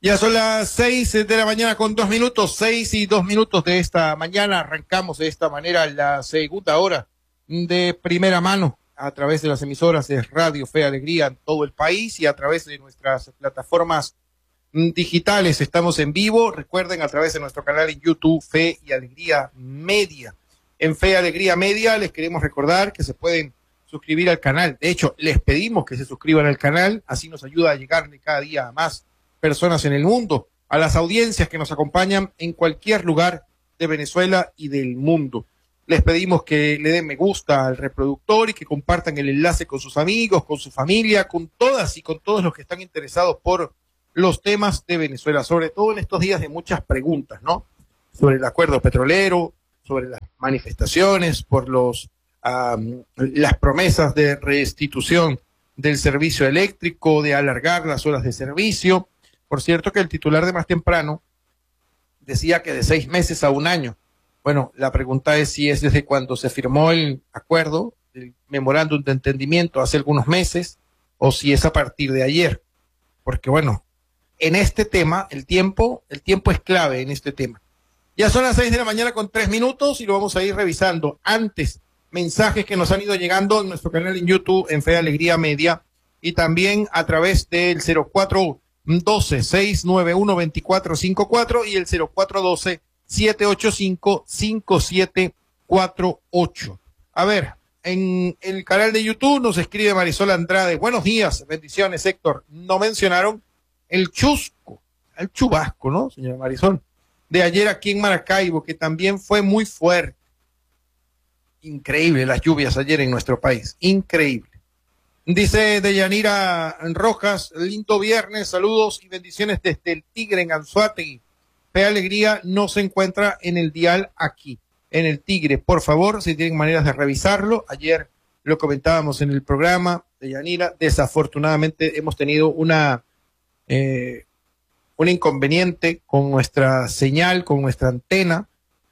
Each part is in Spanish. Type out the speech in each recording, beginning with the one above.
Ya son las 6 de la mañana con 2 minutos, 6 y 2 minutos de esta mañana. Arrancamos de esta manera la segunda hora de primera mano a través de las emisoras de Radio Fe y Alegría en todo el país y a través de nuestras plataformas digitales. Estamos en vivo, recuerden, a través de nuestro canal en YouTube, Fe y Alegría Media. En Fe y Alegría Media les queremos recordar que se pueden suscribir al canal. De hecho, les pedimos que se suscriban al canal, así nos ayuda a llegarle cada día a más personas en el mundo, a las audiencias que nos acompañan en cualquier lugar de Venezuela y del mundo. Les pedimos que le den me gusta al reproductor y que compartan el enlace con sus amigos, con su familia, con todas y con todos los que están interesados por los temas de Venezuela, sobre todo en estos días de muchas preguntas, ¿no? Sobre el acuerdo petrolero, sobre las manifestaciones, por las promesas de restitución del servicio eléctrico, de alargar las horas de servicio. Por cierto que el titular de Más Temprano decía que de 6 meses a 1 año. Bueno, la pregunta es si es desde cuando se firmó el acuerdo, el memorándum de entendimiento hace algunos meses, o si es a partir de ayer. Porque bueno, en este tema, el tiempo es clave en este tema. Ya son las 6 de la mañana con 3 minutos y lo vamos a ir revisando. Antes, mensajes que nos han ido llegando en nuestro canal en YouTube, en Fe y Alegría Media, y también a través del 0412-691-2454 y el 0412-785-5748. A ver, en el canal de YouTube nos escribe Marisol Andrade. Buenos días, bendiciones, Héctor. No mencionaron el chubasco, ¿no, señora Marisol? De ayer aquí en Maracaibo, que también fue muy fuerte. Increíble las lluvias ayer en nuestro país, increíble. Dice Deyanira Rojas, lindo viernes, saludos y bendiciones desde el Tigre en Anzoátegui. Fe y Alegría no se encuentra en el dial aquí, en el Tigre. Por favor, si tienen maneras de revisarlo. Ayer lo comentábamos en el programa, Deyanira. Desafortunadamente hemos tenido un inconveniente con nuestra señal, con nuestra antena.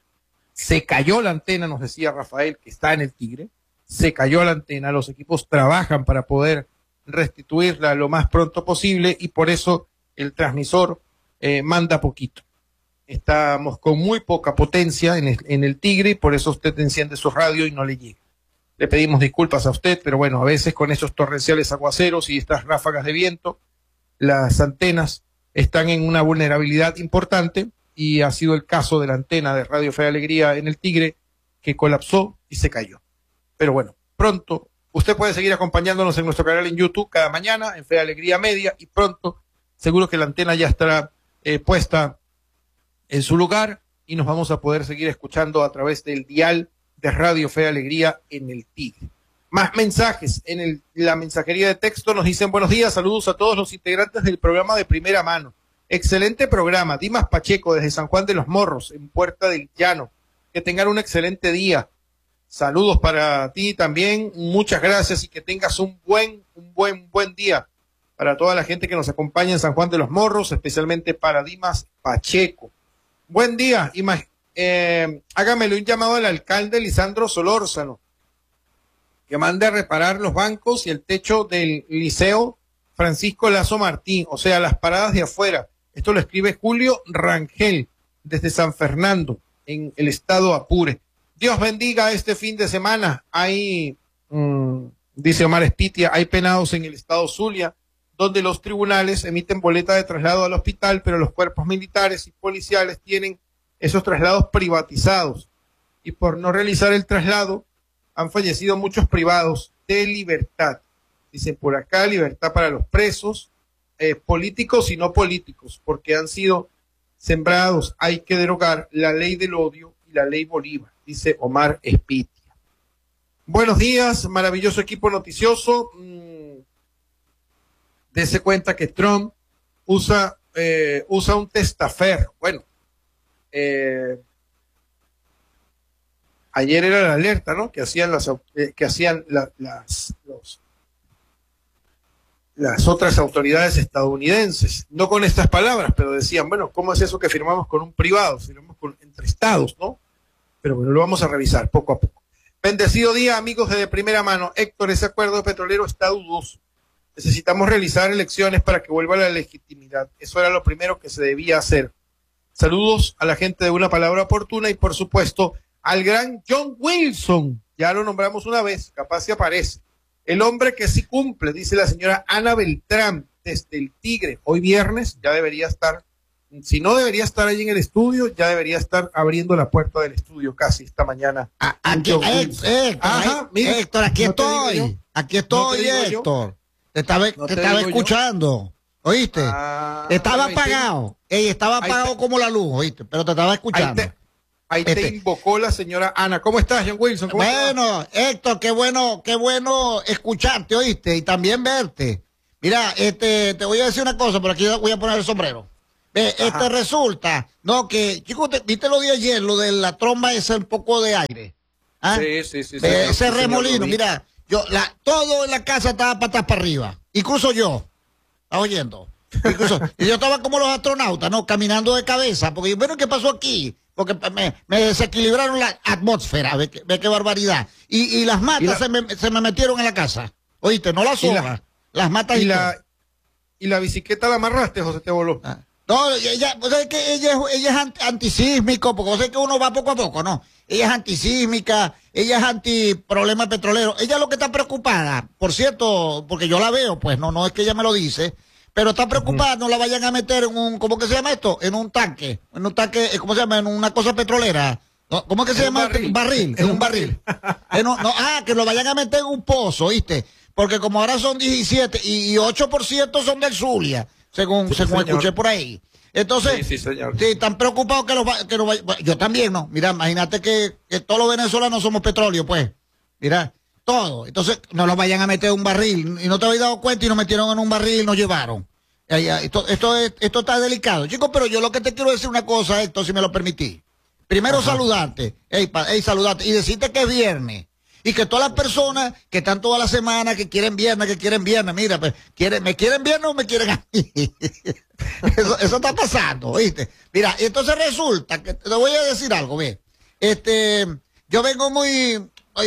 Se cayó la antena, nos decía Rafael, que está en el Tigre. Se cayó la antena, los equipos trabajan para poder restituirla lo más pronto posible y por eso el transmisor manda poquito. Estamos con muy poca potencia en el Tigre y por eso usted enciende su radio y no le llega. Le pedimos disculpas a usted, pero bueno, a veces con esos torrenciales aguaceros y estas ráfagas de viento, las antenas están en una vulnerabilidad importante y ha sido el caso de la antena de Radio Fe y Alegría en el Tigre que colapsó y se cayó. Pero bueno, pronto usted puede seguir acompañándonos en nuestro canal en YouTube cada mañana, en Fe y Alegría Media, y pronto seguro que la antena ya estará puesta en su lugar y nos vamos a poder seguir escuchando a través del dial de Radio Fe y Alegría en el Tigre. Más mensajes en la mensajería de texto nos dicen buenos días, saludos a todos los integrantes del programa de Primera Mano. Excelente programa, Dimas Pacheco desde San Juan de los Morros, en Puerta del Llano. Que tengan un excelente día. Saludos para ti también, muchas gracias y que tengas un buen día para toda la gente que nos acompaña en San Juan de los Morros, especialmente para Dimas Pacheco. Buen día, hágamele un llamado al alcalde Lisandro Solórzano, que mande a reparar los bancos y el techo del Liceo Francisco Lazo Martín, o sea, las paradas de afuera. Esto lo escribe Julio Rangel desde San Fernando, en el estado Apure. Dios bendiga este fin de semana. Hay, dice Omar Espitia, hay penados en el estado Zulia, donde los tribunales emiten boleta de traslado al hospital, pero los cuerpos militares y policiales tienen esos traslados privatizados. Y por no realizar el traslado, han fallecido muchos privados de libertad. Dicen por acá, libertad para los presos, políticos y no políticos, porque han sido sembrados. Hay que derogar la ley del odio y la ley Bolívar, dice Omar Espitia. Buenos días, maravilloso equipo noticioso. Dese cuenta que Trump usa un testaferro. Bueno, ayer era la alerta, ¿no? Que hacían las otras autoridades estadounidenses, no con estas palabras, pero decían, bueno, ¿cómo es eso que firmamos con un privado? Firmamos entre estados, ¿no? Pero bueno, lo vamos a revisar poco a poco. Bendecido día, amigos de Primera Mano. Héctor, ese acuerdo petrolero está dudoso. necesitamos realizar elecciones para que vuelva la legitimidad. Eso era lo primero que se debía hacer. Saludos a la gente de Una Palabra Oportuna y, por supuesto, al gran John Wilson. Ya lo nombramos una vez, capaz se aparece. El hombre que sí cumple, dice la señora Ana Beltrán, desde el Tigre. Hoy viernes ya debería estar, si no debería estar ahí en el estudio, ya debería estar abriendo la puerta del estudio casi esta mañana. Héctor, aquí estoy. Aquí estoy, Héctor. Te estaba escuchando. ¿Oíste? Estaba apagado. Estaba apagado como la luz, ¿oíste? Pero te estaba escuchando. Ahí te invocó la señora Ana. ¿Cómo estás, John Wilson? Bueno, Héctor, qué bueno escucharte, ¿oíste? Y también verte. Mira, te voy a decir una cosa, pero aquí voy a poner el sombrero. Resulta, no, que, chicos, ¿viste lo de ayer? Lo de la tromba esa, un poco de aire. ¿Ah? Sí. Ese remolino, mira, todo en la casa estaba patas para arriba. Incluso yo. ¿Estás oyendo? Y yo estaba como los astronautas, ¿no? Caminando de cabeza, porque, bueno, ¿qué pasó aquí? Porque me desequilibraron la atmósfera, ve qué barbaridad. Y las matas se me metieron en la casa, ¿oíste? No las hojas, las matas y la bicicleta la amarraste, José, te voló. No, ella es antisísmico, porque sé que uno va poco a poco, ¿no? Ella es antisísmica, ella es anti problema petrolero. Ella lo que está preocupada, por cierto, porque yo la veo, pues no es que ella me lo dice, pero está preocupada, no la vayan a meter en un, ¿cómo que se llama esto? En un tanque, ¿cómo se llama? En una cosa petrolera. ¿Cómo que se llama? Barril, en un barril. Que lo vayan a meter en un pozo, ¿viste? Porque como ahora son 17 y 8% son del Zulia, según escuché por ahí. Entonces, sí, están preocupados que lo vayan. Yo también, ¿no? Mira, imagínate que todos los venezolanos somos petróleo, pues. Mira. Todo. Entonces, no los vayan a meter en un barril. Y no te habéis dado cuenta y nos metieron en un barril y nos llevaron. Esto está delicado. Chicos, pero yo lo que te quiero decir una cosa, Héctor, si me lo permitís. Primero saludarte. Saludarte. Y decirte que es viernes. Y que todas las personas que están toda la semana, que quieren viernes, mira, pues, ¿me quieren viernes o me quieren a mí? Eso está pasando, ¿viste? Mira, entonces resulta que te voy a decir algo, ve. Yo vengo muy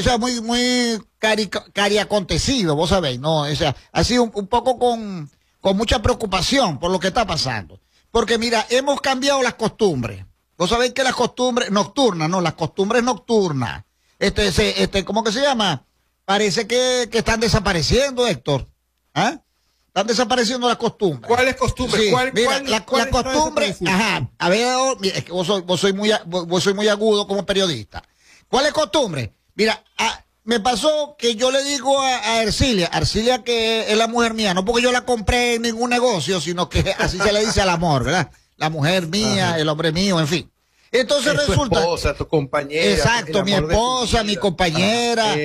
cari acontecido, vos sabéis, ¿no? O sea, así un poco con mucha preocupación por lo que está pasando. Porque mira, hemos cambiado las costumbres. Vos sabéis que las costumbres nocturnas, ¿no? Las costumbres nocturnas. ¿Cómo que se llama? Parece que están desapareciendo, Héctor. ¿Ah? Están desapareciendo las costumbres. ¿Cuáles costumbres? Sí, la costumbre, a ver, es que vos soy muy agudo como periodista. ¿Cuál es costumbre? Mira, me pasó que yo le digo a Ercilia que es la mujer mía, no porque yo la compré en ningún negocio, sino que así se le dice al amor, ¿verdad? La mujer mía, el hombre mío, en fin. Entonces resulta. Tu esposa, tu compañera. Exacto, mi esposa, mi compañera,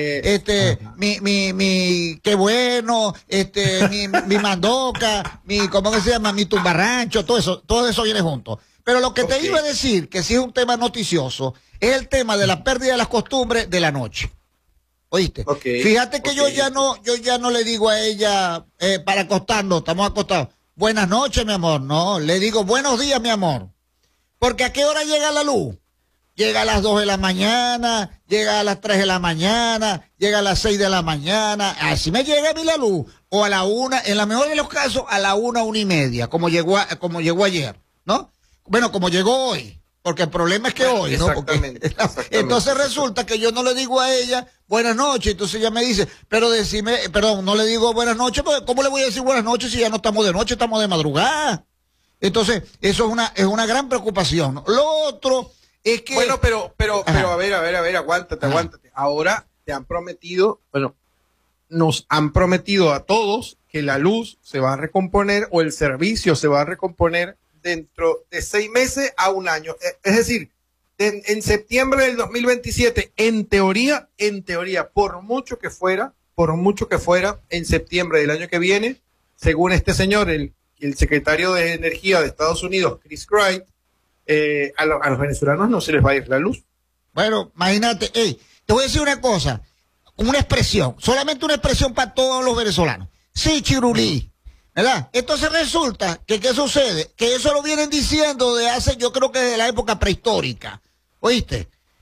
qué bueno, mi mandoca, ¿cómo que se llama? Mi tumbarrancho, todo eso viene junto. Pero lo que te iba a decir, que sí es un tema noticioso, es el tema de la pérdida de las costumbres de la noche. ¿Oíste? Fíjate que yo ya no le digo a ella, para acostarnos, estamos acostados, buenas noches, mi amor. No, le digo buenos días, mi amor. Porque ¿a qué hora llega la luz? Llega a las 2 de la mañana, llega a las 3 de la mañana, llega a las 6 de la mañana. Así me llega a mí la luz. O a la 1, en la mejor de los casos, a la 1:30, como llegó ayer, ¿no? Bueno, como llegó hoy. Porque el problema es que hoy, ¿no? Exactamente. Entonces resulta que yo no le digo a ella buenas noches, entonces ella me dice, no le digo buenas noches, porque ¿cómo le voy a decir buenas noches si ya no estamos de noche, estamos de madrugada? Entonces, eso es una gran preocupación, ¿no? Lo otro es que... Bueno, pero, a ver, aguántate. Ahora te han prometido, nos han prometido a todos que la luz se va a recomponer o el servicio se va a recomponer dentro de 6 meses a 1 año. Es decir, en septiembre del 2027, en teoría, por mucho que fuera, en septiembre del año que viene, según este señor, el secretario de Energía de Estados Unidos, Chris Wright, a los venezolanos no se les va a ir la luz. Bueno, imagínate, te voy a decir una cosa, una expresión, solamente una expresión para todos los venezolanos. Sí, chirulí, ¿verdad? Entonces resulta que, ¿qué sucede? Que eso lo vienen diciendo yo creo que desde la época prehistórica, ¿oíste?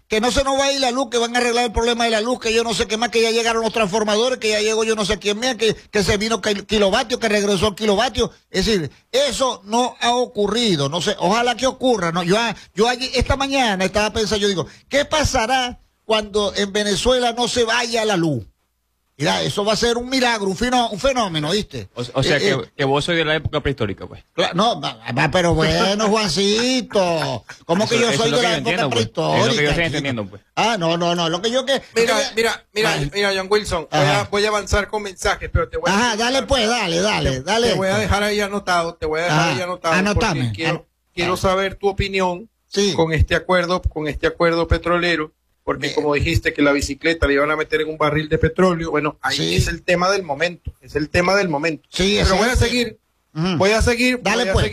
que no se nos va a ir la luz, que van a arreglar el problema de la luz, que yo no sé qué más, que ya llegaron los transformadores, que ya llegó yo no sé quién más, que se vino kilovatio, que regresó el kilovatio. Es decir, eso no ha ocurrido, no sé, ojalá que ocurra, ¿no? Yo allí, esta mañana estaba pensando, yo digo, ¿qué pasará cuando en Venezuela no se vaya la luz? Mira, eso va a ser un milagro, un fenómeno, ¿viste? O sea, que vos sois de la época prehistórica, pues. No, pero bueno, Juancito, ¿cómo que yo soy de la época prehistórica? Es lo que yo estoy entendiendo, pues. No, lo que yo que... Mira, John Wilson, voy a avanzar con mensajes, pero te voy a... Ajá, dale pues, dale. Te voy a dejar ahí anotado, Anotame. Porque quiero saber tu opinión sí. con este acuerdo petrolero. Porque como dijiste que la bicicleta le iban a meter en un barril de petróleo, bueno, ahí sí. es el tema del momento, Sí, pero voy a seguir, Dale pues.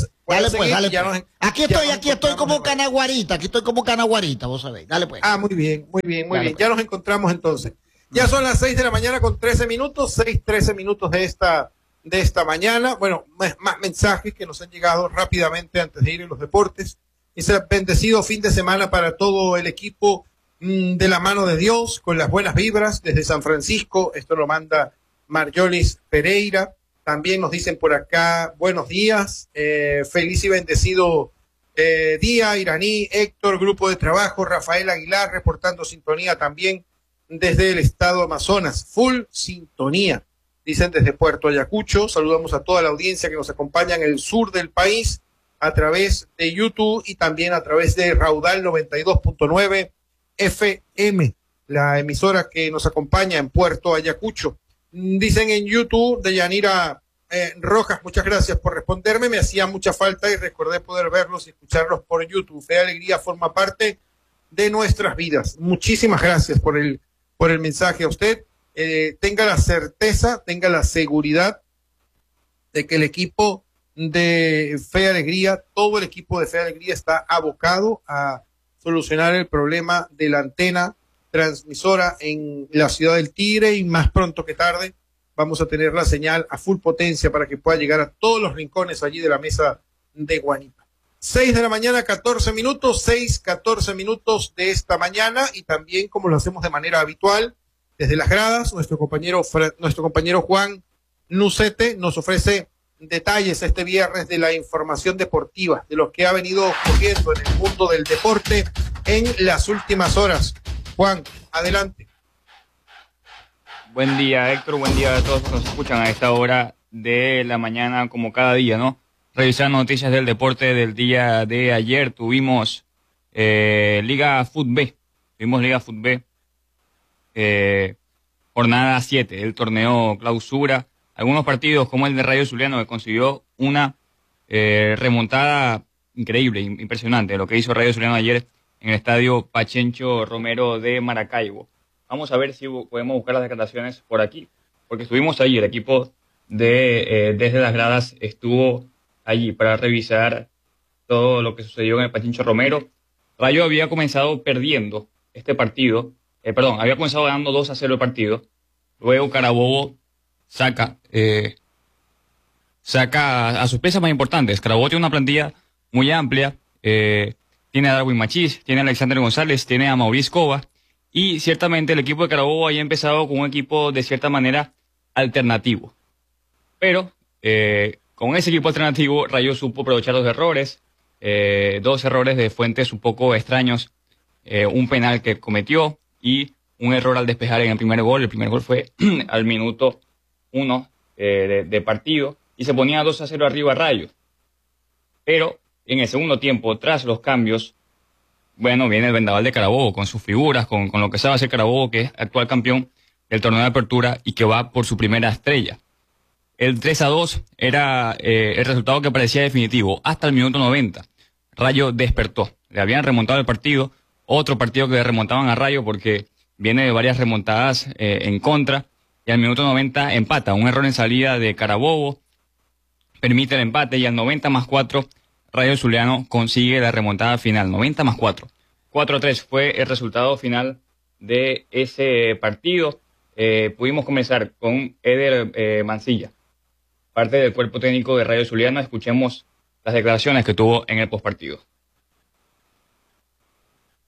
Aquí estoy como canaguarita, vos sabéis. Dale pues. Muy bien. Pues. Ya nos encontramos entonces. Ya son las 6 de la mañana con 13 minutos, 6:13 minutos de esta mañana. Bueno, más mensajes que nos han llegado rápidamente antes de ir en los deportes. Ese bendecido fin de semana para todo el equipo de la mano de Dios, con las buenas vibras desde San Francisco. Esto lo manda Marjolis Pereira. También nos dicen por acá, buenos días, feliz y bendecido día, Iraní, Héctor, grupo de trabajo, Rafael Aguilar, reportando sintonía también desde el estado Amazonas. Full sintonía, dicen desde Puerto Ayacucho. Saludamos a toda la audiencia que nos acompaña en el sur del país a través de YouTube y también a través de Raudal 92.9 FM, la emisora que nos acompaña en Puerto Ayacucho. Dicen en YouTube de Yanira Rojas, muchas gracias por responderme, me hacía mucha falta y recordé poder verlos y escucharlos por YouTube. Fe Alegría forma parte de nuestras vidas. Muchísimas gracias por el mensaje a usted. Tenga la certeza, tenga la seguridad de que el equipo de Fe Alegría, todo el equipo de Fe Alegría está abocado a solucionar el problema de la antena transmisora en la ciudad del Tigre, y más pronto que tarde vamos a tener la señal a full potencia para que pueda llegar a todos los rincones allí de la mesa de Guanipa. 6 de la mañana, 14 minutos, 6:14 minutos de esta mañana, y también como lo hacemos de manera habitual, desde las gradas, nuestro compañero Juan Nucete nos ofrece detalles este viernes de la información deportiva, de lo que ha venido ocurriendo en el mundo del deporte en las últimas horas. Juan, adelante. Buen día, Héctor, buen día a todos los que nos escuchan a esta hora de la mañana, como cada día, ¿no? Revisando noticias del deporte del día de ayer, tuvimos Liga Fut B, jornada 7, el torneo clausura. Algunos partidos como el de Rayo Zuliano, que consiguió una remontada increíble, impresionante, lo que hizo Rayo Zuliano ayer en el estadio Pachencho Romero de Maracaibo. Vamos a ver si podemos buscar las declaraciones por aquí, porque estuvimos allí, el equipo desde las gradas estuvo allí para revisar todo lo que sucedió en el Pachencho Romero. Rayo había comenzado perdiendo este partido, había comenzado ganando 2-0 el partido. Luego Carabobo saca a sus piezas más importantes. Carabobo tiene una plantilla muy amplia, tiene a Darwin Machís, tiene a Alexander González, tiene a Mauricio Cova, y ciertamente el equipo de Carabobo había empezado con un equipo de cierta manera alternativo. Pero con ese equipo alternativo, Rayo supo aprovechar los errores, 2 errores de fuentes un poco extraños, un penal que cometió y un error al despejar en el primer gol. El primer gol fue al minuto 1 de partido y se ponía 2-0 arriba a Rayo. Pero en el segundo tiempo, tras los cambios, bueno, viene el vendaval de Carabobo con sus figuras, con lo que sabe hacer Carabobo, que es actual campeón del torneo de apertura y que va por su primera estrella. El 3-2 era el resultado que parecía definitivo hasta el minuto 90. Rayo despertó, le habían remontado el partido, otro partido que le remontaban a Rayo porque viene de varias remontadas en contra, y al minuto 90 empata, un error en salida de Carabobo permite el empate, y al 90+4 Rayo Zuliano consigue la remontada final, 90+4. 4-3 fue el resultado final de ese partido. Pudimos comenzar con Eder Mancilla, parte del cuerpo técnico de Rayo Zuliano. Escuchemos las declaraciones que tuvo en el postpartido.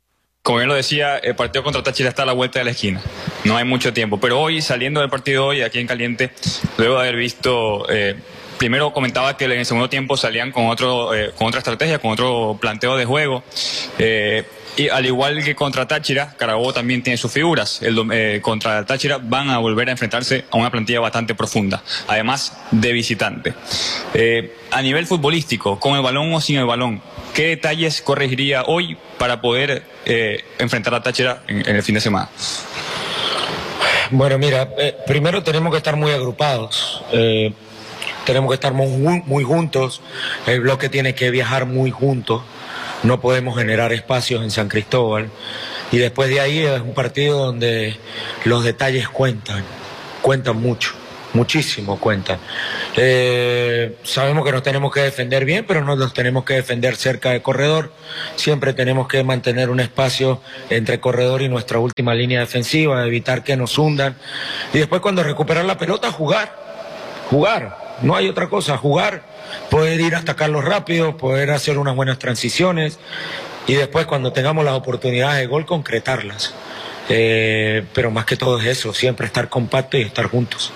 como bien lo decía, el partido contra Táchira está a la vuelta de la esquina. No hay mucho tiempo. Pero hoy, saliendo del partido hoy, aquí en Caliente, luego de haber visto... primero comentaba que en el segundo tiempo salían con otra estrategia, con otro planteo de juego. Y al igual que contra Táchira, Carabobo también tiene sus figuras. Contra Táchira van a volver a enfrentarse a una plantilla bastante profunda, además de visitante. A nivel futbolístico, con el balón o sin el balón, ¿qué detalles corregiría hoy para poder enfrentar a Táchira en el fin de semana? Bueno, mira, primero tenemos que estar muy agrupados. Tenemos que estar muy juntos. El bloque tiene que viajar muy juntos. No podemos generar espacios en San Cristóbal. Y después de ahí es un partido donde los detalles cuentan mucho. Muchísimo cuentan. Sabemos que nos tenemos que defender bien, pero no nos tenemos que defender cerca del corredor. Siempre tenemos que mantener un espacio entre corredor y nuestra última línea defensiva, evitar que nos hundan. Y después cuando recuperar la pelota, jugar. No hay otra cosa, jugar, poder ir a atacarlos rápido, poder hacer unas buenas transiciones y después cuando tengamos las oportunidades de gol, concretarlas. Pero más que todo es eso, siempre estar compacto y estar juntos.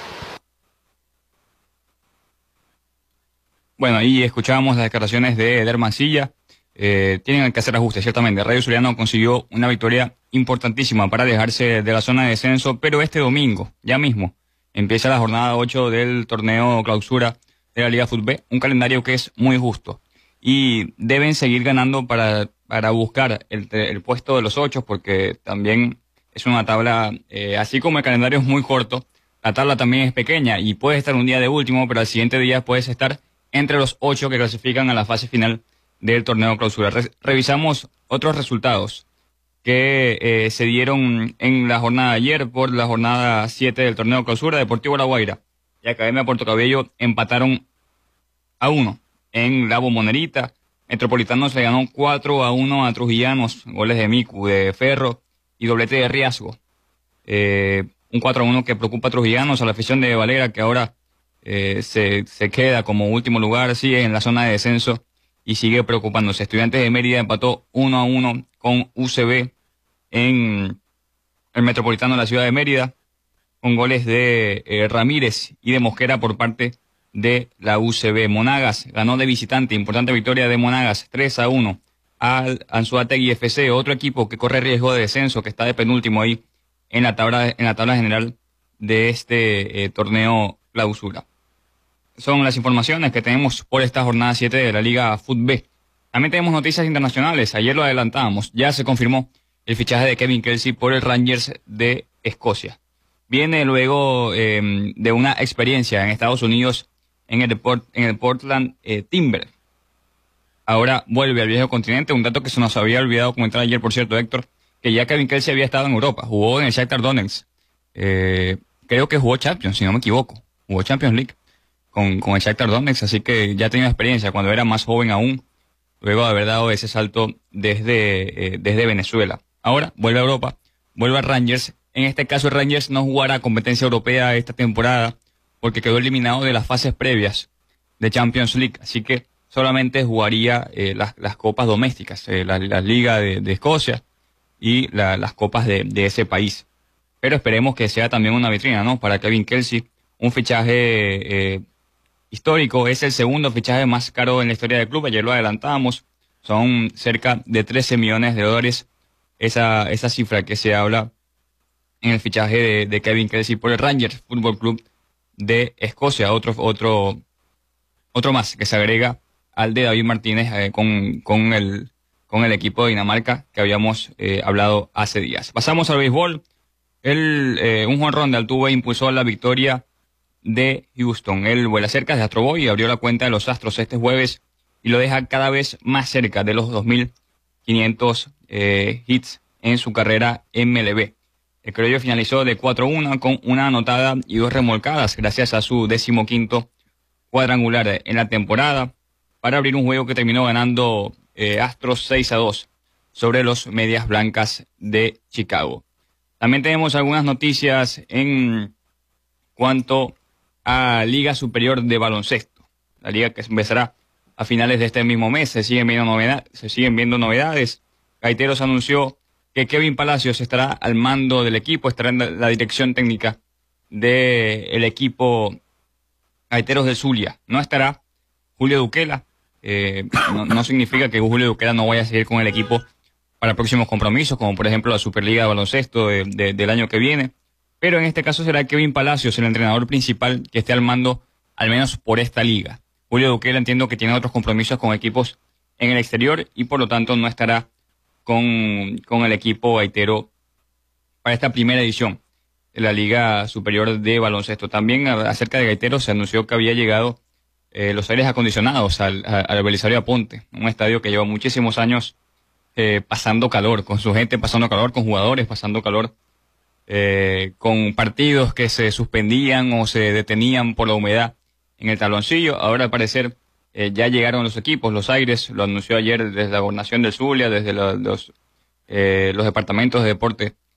Bueno, ahí escuchábamos las declaraciones de Eder Mancilla. Tienen que hacer ajustes, ciertamente. Radio Zuliano consiguió una victoria importantísima para alejarse de la zona de descenso, pero este domingo, ya mismo, empieza la jornada 8 del torneo clausura de la Liga Fútbol, un calendario que es muy justo. Y deben seguir ganando para buscar el puesto de los 8, porque también es una tabla, así como el calendario es muy corto, la tabla también es pequeña y puedes estar un día de último, pero al siguiente día puedes estar entre los 8 que clasifican a la fase final del torneo clausura. Revisamos otros resultados que se dieron en la jornada de ayer por la jornada 7 del torneo clausura. Deportivo La Guaira y Academia Puerto Cabello empataron a 1 en la Bombonera. Metropolitanos le ganó 4-1 a Trujillanos, goles de Micu, de Ferro y doblete de Riasgo. Un 4-1 que preocupa a Trujillanos, a la afición de Valera, que ahora se queda como último lugar, sigue en la zona de descenso y sigue preocupándose. Estudiantes de Mérida empató 1-1 con UCB en el Metropolitano de la ciudad de Mérida, con goles de Ramírez y de Mosquera por parte de la UCB. Monagas ganó de visitante, importante victoria de Monagas, 3-1 al Anzoátegui FC, otro equipo que corre riesgo de descenso, que está de penúltimo ahí en la tabla general de este torneo clausura. Son las informaciones que tenemos por esta jornada 7 de la Liga Fútbol. También tenemos noticias internacionales. Ayer lo adelantábamos. Ya se confirmó el fichaje de Kevin Kelsey por el Rangers de Escocia. Viene luego de una experiencia en Estados Unidos en el Portland Timber. Ahora vuelve al viejo continente. Un dato que se nos había olvidado comentar ayer, por cierto, Héctor, que ya Kevin Kelsey había estado en Europa. Jugó en el Shakhtar Donetsk. Creo que jugó Champions, si no me equivoco. Jugó Champions League con el Shakhtar Donetsk, así que ya tenía experiencia cuando era más joven aún, luego de haber dado ese salto desde Venezuela. Ahora vuelve a Europa, vuelve a Rangers. En este caso el Rangers no jugará competencia europea esta temporada porque quedó eliminado de las fases previas de Champions League, así que solamente jugaría las copas domésticas, la Liga de Escocia y las copas de ese país. Pero esperemos que sea también una vitrina, ¿no? Para Kevin Kelsey, un fichaje histórico, es el segundo fichaje más caro en la historia del club, ayer lo adelantábamos, son cerca de 13 millones de dólares, esa cifra que se habla en el fichaje de Kevin Kelsey por el Rangers Fútbol Club de Escocia, otro más que se agrega al de David Martínez con el equipo de Dinamarca que habíamos hablado hace días. Pasamos al béisbol. Un jonrón de Altuve impulsó la victoria de Houston. El vuela cerca de Astro Boy abrió la cuenta de los Astros este jueves y lo deja cada vez más cerca de los 2.500 hits en su carrera MLB. El criollo finalizó de 4-1 con una anotada y 2 remolcadas gracias a su 15º cuadrangular en la temporada para abrir un juego que terminó ganando Astros 6-2 sobre los Medias Blancas de Chicago. También tenemos algunas noticias en cuanto a Liga Superior de Baloncesto, la liga que empezará a finales de este mismo mes. Se siguen viendo novedades. Gaiteros anunció que Kevin Palacios estará al mando del equipo, estará en la dirección técnica del equipo Gaiteros del Zulia. No estará Julio Duquela. No significa que Julio Duquela no vaya a seguir con el equipo para próximos compromisos, como por ejemplo la Superliga de Baloncesto del año que viene. Pero en este caso será Kevin Palacios, el entrenador principal, que esté al mando, al menos por esta liga. Julio Duquela entiendo que tiene otros compromisos con equipos en el exterior y por lo tanto no estará con el equipo gaitero para esta primera edición de la Liga Superior de Baloncesto. También acerca de gaiteros se anunció que había llegado los aires acondicionados al Belisario Aponte, un estadio que lleva muchísimos años pasando calor, con su gente pasando calor, con jugadores pasando calor, con partidos que se suspendían o se detenían por la humedad en el tabloncillo. Ahora al parecer ya llegaron los equipos, los aires, lo anunció ayer desde la Gobernación del Zulia, desde los departamentos de deporte